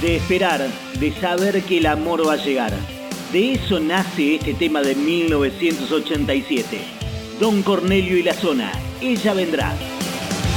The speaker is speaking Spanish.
de esperar, de saber que el amor va a llegar. De eso nace este tema de 1987. Don Cornelio y la Zona, Ella Vendrá.